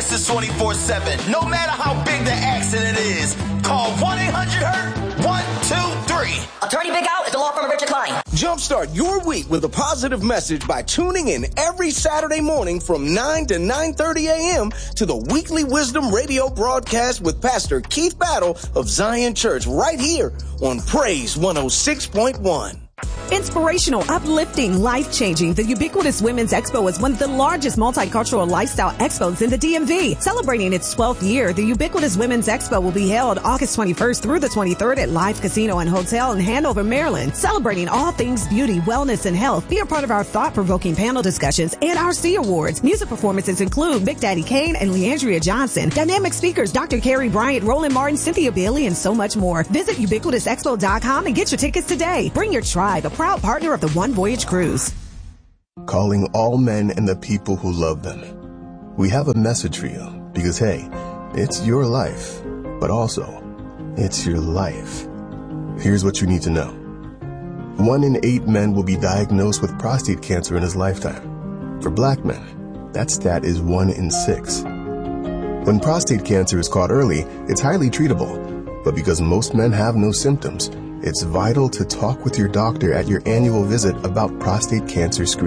answers 24/7. No matter how big the accident is, call 1-800-HURT-123. Attorney Big Al is the law firm of Richard Klein. Jumpstart your week with a positive message by tuning in every Saturday morning from 9 to 9:30 a.m. to the weekly Wisdom Radio broadcast with Pastor Keith Battle of Zion Church right here on Praise 106.1. Inspirational, uplifting, life-changing, the Ubiquitous Women's Expo is one of the largest multicultural lifestyle expos in the DMV. Celebrating its 12th year, the Ubiquitous Women's Expo will be held August 21st through the 23rd at Live Casino and Hotel in Hanover, Maryland. Celebrating all things beauty, wellness, and health. Be a part of our thought-provoking panel discussions and our C Awards. Music performances include Big Daddy Kane and Leandria Johnson. Dynamic speakers Dr. Carrie Bryant, Roland Martin, Cynthia Bailey, and so much more. Visit ubiquitousexpo.com and get your tickets today. Bring your tribe, a proud partner of the One Voyage Cruise. Calling all men and the people who love them. We have a message for you because, hey, it's your life, but also it's your life. Here's what you need to know. 1 in 8 men will be diagnosed with prostate cancer in his lifetime. For black men, that stat is 1 in 6. When prostate cancer is caught early, it's highly treatable. But because most men have no symptoms, it's vital to talk with your doctor at your annual visit about prostate cancer screening.